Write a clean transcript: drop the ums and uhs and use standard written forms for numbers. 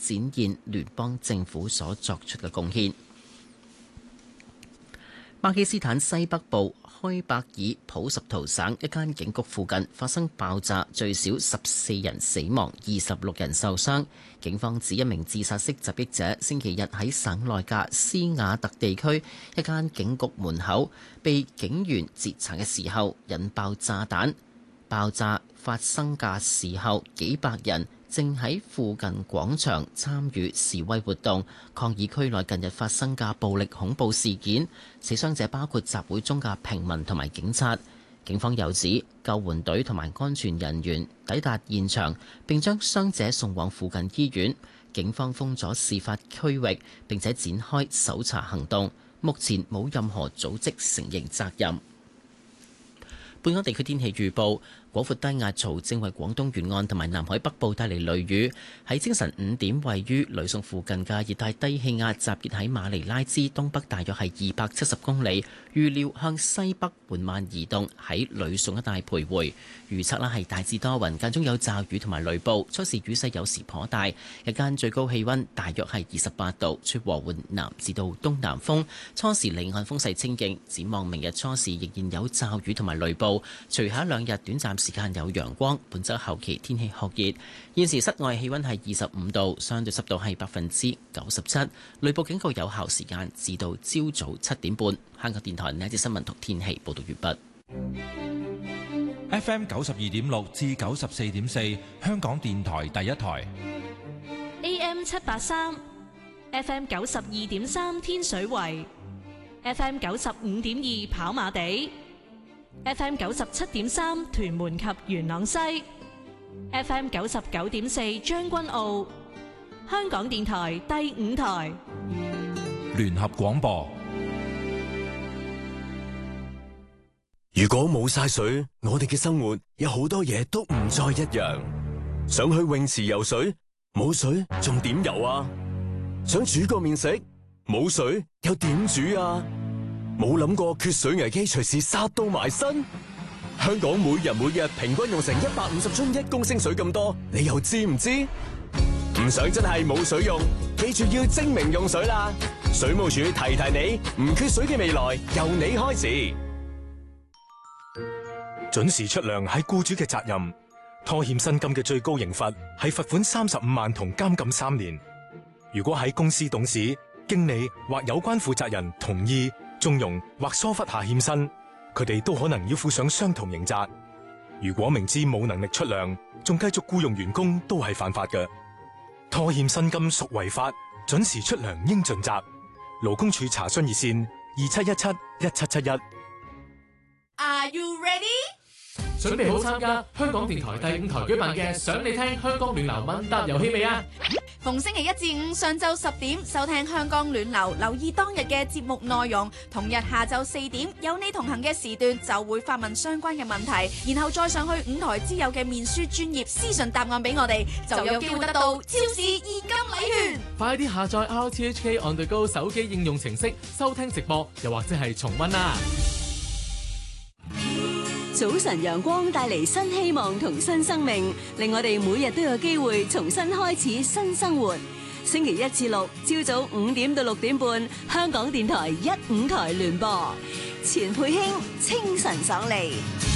展現聯邦政府所作出嘅貢獻。巴基斯坦西北部開伯爾普什圖省一間警局附近發生爆炸，最少14人死亡，26人受傷。警方指一名自殺式襲擊者星期日喺省內嘅斯瓦特地區一間警局門口被警員截查嘅時候引爆炸彈。爆炸發生嘅時候，幾百人正喺附近廣場參與示威活動，抗議區內近日發生嘅暴力恐怖事件。死傷者包括集會中嘅平民同埋警察。警方又指救援隊同埋安全人員抵達現場，並將傷者送往附近醫院。警方封咗事發區域，並且展開搜查行動。目前冇任何組織承認責任。本港地區天氣預報，廣闊低壓槽正為廣東沿岸同埋南海北部帶嚟雷雨。喺清晨5點，位於呂宋附近嘅熱帶低氣壓集結喺馬尼拉之東北，大約係270公里，預料向西北緩慢移動，喺呂宋一帶徘徊。預測啦係大致多雲，間中有驟雨同埋雷暴，初時雨勢有時頗大。日間最高氣溫大約係28度，吹和緩南至到東南風。初時離岸風勢清勁。展望明日初時仍然有驟雨同埋雷暴，隨後2日短暫時間有陽光。本週後期天氣酷熱。現時室外氣溫係25度，相對濕度係97%。雷暴警告有效時間至到朝早7點半。香港電台呢一節新聞同天氣報道完畢。 FM 92.6至94.4，香港電台第一台。 AM 783 ，FM 92.3天水圍，FM 95.2跑馬地，FM 97.3屯門及元朗西，FM 99.4將軍澳。香港電台第5台聯合廣播。 如果冇晒水，我哋嘅生活有好多嘢都唔再一樣。想去泳池游水，冇水仲點游啊？想煮個麵食，冇水又點煮啊？冇諗過缺水危機隨時殺到埋身。香港每日平均用成150樽1公升水咁多，你又知唔知？唔想真係冇水用，記住要精明用水啦！水務署提提你，唔缺水嘅未來由你開始。 準時出糧係僱主嘅責任，拖欠薪金嘅最高刑罰係罰款35萬同監禁3年。如果喺公司董事、經理或有關負責人同意、縱容或疏忽下欠薪，佢哋都可能要負上相同刑責。如果明知冇能力出糧，仲繼續僱用員工，都係犯法嘅。拖欠薪金屬違法，準時出糧應盡責。勞工處查詢熱線27171771。 Are you ready？ 準備好參加香港電台第5台舉辦嘅想你聽香港暖流問答遊戲未啊？ 逢星期1至5上晝10點收聽香港暖流，留意當日嘅節目內容。同日下晝4點有你同行嘅時段就會發問相關嘅問題，然後再上去5台之友嘅面書專頁私信答案俾我哋，就有機會得到超市現金禮券。 快啲下載 RTHK On The Go 手機應用程式收聽直播，又或者係重溫啦。 早晨陽光帶嚟新希望同新生命，令我哋每日都有機會重新開始新生活。星期1至6朝早5點到6點半，香港電台1、5台聯播，錢佩卿清晨爽利。